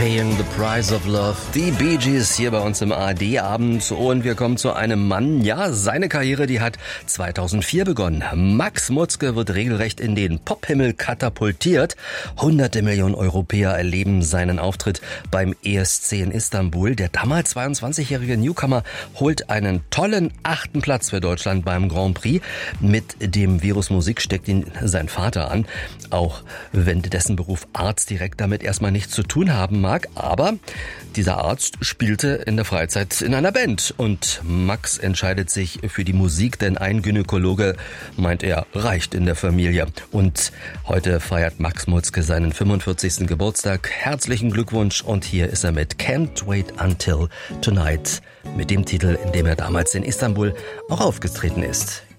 Paying the Price of Love. Die Bee Gees hier bei uns im ARD-Abend. Und wir kommen zu einem Mann, ja, seine Karriere, die hat 2004 begonnen. Max Mutzke wird regelrecht in den Pophimmel katapultiert. Hunderte Millionen Europäer erleben seinen Auftritt beim ESC in Istanbul. Der damals 22-jährige Newcomer holt einen tollen 8. Platz für Deutschland beim Grand Prix. Mit dem Virus Musik steckt ihn sein Vater an. Auch wenn dessen Beruf Arzt direkt damit erstmal nichts zu tun haben mag. Aber dieser Arzt spielte in der Freizeit in einer Band. Und Max entscheidet sich für die Musik, denn ein Gynäkologe meint, er reicht in der Familie. Und heute feiert Max Mutzke seinen 45. Geburtstag. Herzlichen Glückwunsch. Und hier ist er mit Can't Wait Until Tonight. Mit dem Titel, in dem er damals in Istanbul auch aufgetreten ist.